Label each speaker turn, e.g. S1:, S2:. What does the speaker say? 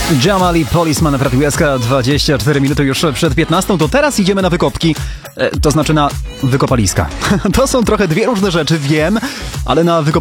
S1: Jamal i Policeman w Radiu SK, 24 minuty już przed 15, to teraz idziemy na wykopki, to znaczy na wykopaliska. To są trochę dwie różne rzeczy, wiem, ale na